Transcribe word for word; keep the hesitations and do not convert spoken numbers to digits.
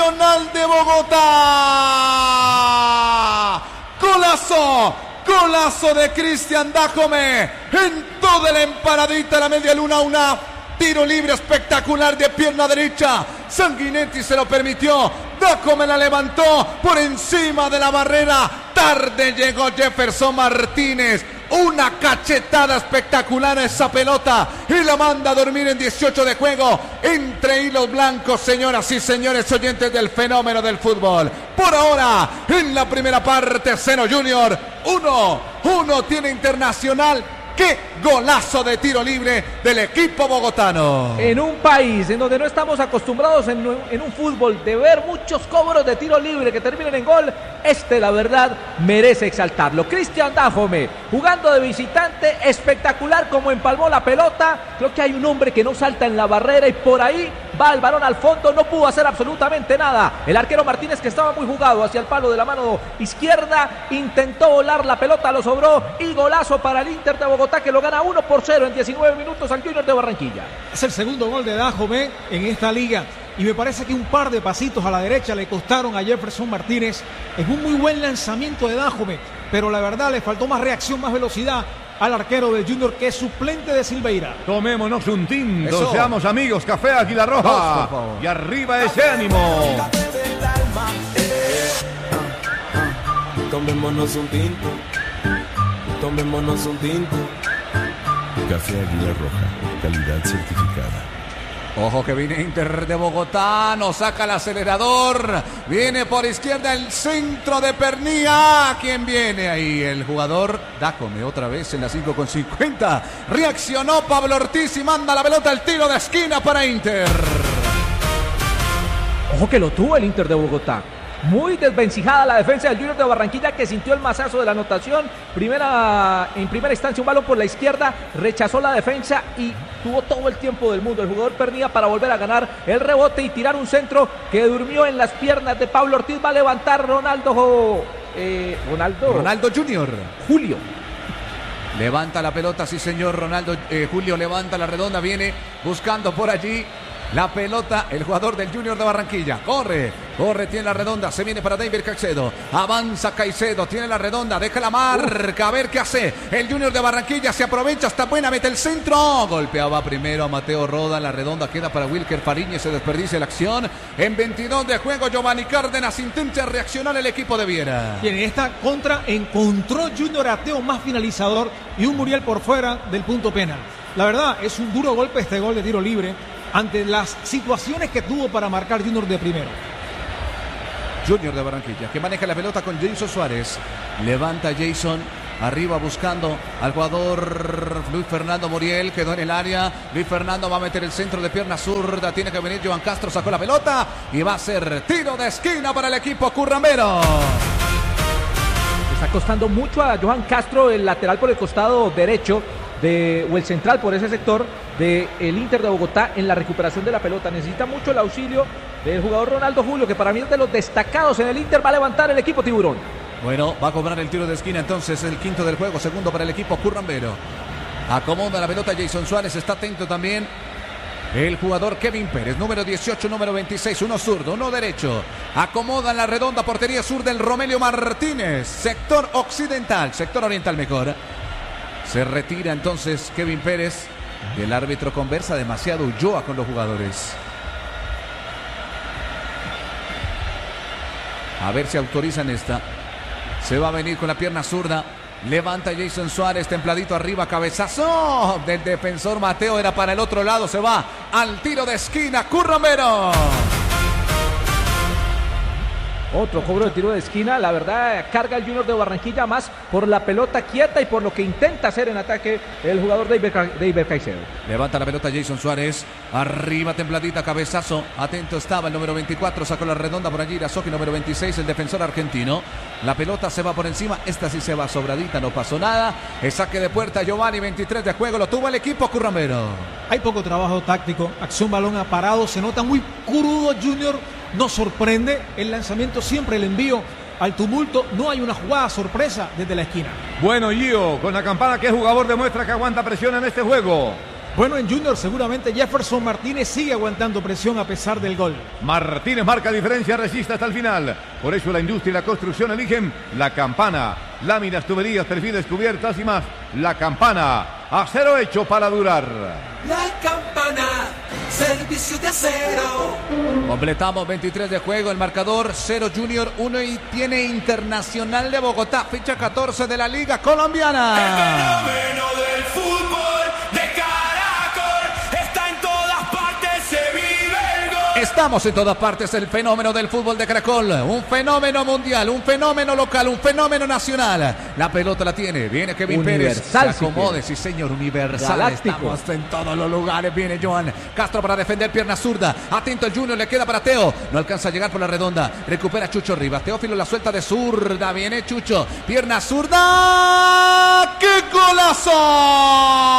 Nacional de Bogotá. Golazo, golazo de Cristian Dajome en toda la empanadita, la media luna, una tiro libre espectacular de pierna derecha. Sanguinetti se lo permitió, Dajome la levantó por encima de la barrera. Tarde llegó Jefferson Martínez. Una cachetada espectacular a esa pelota y la manda a dormir en dieciocho de juego. Entre hilos blancos, señoras y señores oyentes del fenómeno del fútbol. Por ahora, en la primera parte, Seno Junior, uno, uno tiene Internacional. ¡Qué golazo de tiro libre del equipo bogotano! En un país en donde no estamos acostumbrados en, en un fútbol de ver muchos cobros de tiro libre que terminen en gol, este la verdad merece exaltarlo. Cristian Dajome jugando de visitante, espectacular como empalmó la pelota. Creo que hay un hombre que no salta en la barrera y por ahí va el balón al fondo, no pudo hacer absolutamente nada. El arquero Martínez, que estaba muy jugado hacia el palo de la mano izquierda, intentó volar la pelota, lo sobró y golazo para el Inter de Bogotá, que lo gana uno por cero en diecinueve minutos al Junior de Barranquilla. Es el segundo gol de Dajome en esta liga y me parece que un par de pasitos a la derecha le costaron a Jefferson Martínez. Es un muy buen lanzamiento de Dajome, pero la verdad le faltó más reacción, más velocidad al arquero del Junior, que es suplente de Silveira. Tomémonos un tinto, Eso. Seamos amigos, café Águila Roja. Dos, y arriba ese ánimo. Tomémonos un tinto, tomémonos un tinto. Café Águila Roja, calidad certificada. Ojo que viene Inter de Bogotá, nos saca el acelerador, viene por izquierda el centro de Pernía. ¿Quién viene ahí? El jugador Dajome otra vez en la cinco con cincuenta. Reaccionó Pablo Ortiz y manda la pelota al tiro de esquina para Inter. Ojo que lo tuvo el Inter de Bogotá. Muy desvencijada la defensa del Junior de Barranquilla, que sintió el mazazo de la anotación. Primera, en primera instancia un balón por la izquierda, rechazó la defensa y tuvo todo el tiempo del mundo el jugador Pernía para volver a ganar el rebote y tirar un centro que durmió en las piernas de Pablo Ortiz. Va a levantar Ronaldo eh, Ronaldo Ronaldo Junior Julio. Levanta la pelota, sí señor. Ronaldo eh, Julio levanta la redonda, viene buscando por allí la pelota, el jugador del Junior de Barranquilla. Corre, corre, tiene la redonda, se viene para David Caicedo. Avanza Caicedo, tiene la redonda, deja la marca, a ver qué hace. El Junior de Barranquilla se aprovecha, está buena, mete el centro. Golpeaba primero a Mateo Roda, la redonda queda para Wilker Fariñez, se desperdicia la acción. En veintidós de juego, Giovanni Cárdenas intenta reaccionar el equipo de Viera. Y en esta contra encontró Junior a Teo más finalizador y un Muriel por fuera del punto penal. La verdad, es un duro golpe este gol de tiro libre ante las situaciones que tuvo para marcar Junior de primero. Junior de Barranquilla, que maneja la pelota con Jason Suárez. Levanta Jason, arriba buscando al jugador Luis Fernando Muriel, quedó en el área. Luis Fernando va a meter el centro de pierna zurda, tiene que venir Johan Castro, sacó la pelota y va a ser tiro de esquina para el equipo currambero. Está costando mucho a Johan Castro, el lateral por el costado derecho de, o el central por ese sector del Inter de Bogotá, en la recuperación de la pelota. Necesita mucho el auxilio del jugador Ronaldo Julio, que para mí es de los destacados en el Inter. Va a levantar el equipo tiburón. Bueno, va a cobrar el tiro de esquina entonces, el quinto del juego, segundo para el equipo currambero. Acomoda la pelota Jason Suárez, está atento también el jugador Kevin Pérez, número dieciocho, número veintiséis, uno zurdo, uno derecho. Acomoda en la redonda, portería sur del Romelio Martínez, sector occidental, sector oriental mejor. Se retira entonces Kevin Pérez. El árbitro conversa demasiado Ulloa con los jugadores. A ver si autorizan esta. Se va a venir con la pierna zurda. Levanta Jason Suárez, templadito arriba, cabezazo del defensor Mateo, era para el otro lado, se va al tiro de esquina, currambero. Otro cobro de tiro de esquina, la verdad carga el Junior de Barranquilla más por la pelota quieta y por lo que intenta hacer en ataque el jugador David Caicedo. Levanta la pelota Jason Suárez, arriba templadita, cabezazo, atento estaba el número veinticuatro, sacó la redonda por allí, Irazoki, número veintiséis, el defensor argentino. La pelota se va por encima, esta sí se va sobradita, no pasó nada. El saque de puerta, Giovanni, veintitrés de juego, lo tuvo el equipo currambero. Hay poco trabajo táctico, acción balón a parado, se nota muy crudo Junior. No sorprende el lanzamiento, siempre el envío al tumulto. No hay una jugada sorpresa desde la esquina. Bueno, Gio, con la campana, ¿qué jugador demuestra que aguanta presión en este juego? Bueno, en Junior seguramente Jefferson Martínez sigue aguantando presión a pesar del gol. Martínez marca diferencia, resiste hasta el final. Por eso la industria y la construcción eligen La Campana. Láminas, tuberías, perfiles, cubiertas y más. La Campana, acero hecho para durar. La Campana, servicio de acero. Completamos veintitrés de juego, el marcador cero Junior uno y tiene Internacional de Bogotá, fecha catorce de la Liga Colombiana. El fenómeno del fútbol de Caracol está en todas partes, se vive el gol. Estamos en todas partes, el fenómeno del fútbol de Caracol, un fenómeno mundial, un fenómeno local, un fenómeno nacional. La pelota la tiene, viene Kevin Universal, Pérez, se acomode, sí señor, universal. Galáctico. Estamos en todos los lugares, viene Joan Castro para defender, pierna zurda, atento el Junior, le queda para Teo, no alcanza a llegar por la redonda, recupera Chucho Rivas, Teófilo la suelta de zurda, viene Chucho, pierna zurda, ¡qué golazo!